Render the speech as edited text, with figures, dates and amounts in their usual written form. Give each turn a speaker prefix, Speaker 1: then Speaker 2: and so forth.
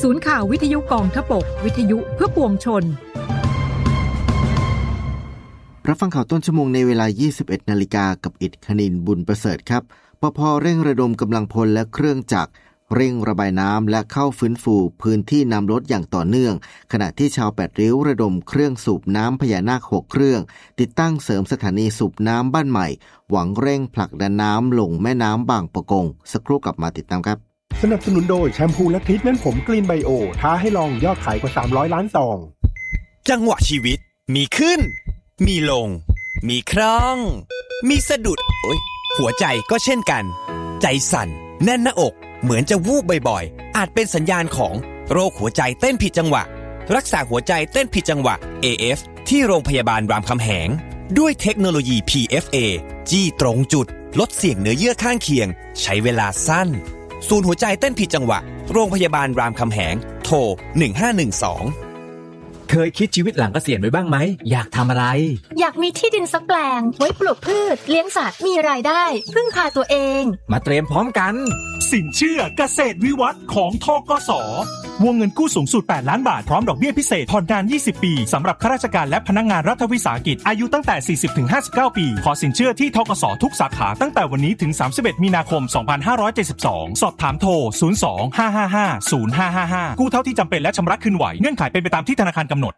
Speaker 1: ศูนย์ข่าววิทยุกองทพบกวิทยุเพื่อปวงชน
Speaker 2: รับฟังข่าวต้นชั่วโมงในเวลา 21 นาฬิกากับอิฐคณินบุญประเสริฐครับปภ.เร่งระดมกำลังพลและเครื่องจักรเร่งระบายน้ำและเข้าฟื้นฟูพื้นที่น้ำลดอย่างต่อเนื่องขณะที่ชาวแปดริ้วระดมเครื่องสูบน้ำพญานาค6เครื่องติดตั้งเสริมสถานีสูบน้ำบ้านใหม่หวังเร่งผลักดันน้ำลงแม่น้ำบางปะกงสักครู่กลับมาติดตามครับ
Speaker 3: สนับสนุนโดยแชมพูและทรีทเมนต์ผมกรีนไบโอท้าให้ลองยอดขายกว่า300ล้านซอง
Speaker 4: จังหวะชีวิตมีขึ้นมีลงมีคร่องมีสะดุดหัวใจก็เช่นกันใจสั่นแน่นหน้าอกเหมือนจะวูบบ่อยๆอาจเป็นสัญญาณของโรคหัวใจเต้นผิดจังหวะรักษาหัวใจเต้นผิดจังหวะ AF ที่โรงพยาบาลรามคำแหงด้วยเทคโนโลยี PFA จี้ตรงจุดลดเสี่ยงเนื้อเยื่อข้างเคียงใช้เวลาสั้นศูนย์หัวใจเต้นผิดจังหวะโรงพยาบาลรามคำแหงโทร1512
Speaker 5: เคยคิดชีวิตหลังเกษียณไว้บ้างไหมอยากทำอะไร
Speaker 6: อยากมีที่ดินสักแปลงไว้ปลูกพืชเลี้ยงสัตว์มีรายได้พึ่งพาตัวเอง
Speaker 5: มาเตรียมพร้อมกัน
Speaker 7: สินเชื่อเกษตรวิวัฒน์ของธกส.วงเงินกู้สูงสุด8ล้านบาทพร้อมดอกเบี้ยพิเศษผ่อนนาน20ปีสำหรับข้าราชการและพนักงานรัฐวิสาหกิจอายุตั้งแต่ 40-59 ปีขอสินเชื่อที่ธกส.ทุกสาขาตั้งแต่วันนี้ถึง31มีนาคม2572สอบถามโทร02-555-0555กู้เท่าที่จำเป็นและชำระคืนไหวเงื่อนไขเป็นไปตามที่ธนาคารกำหนด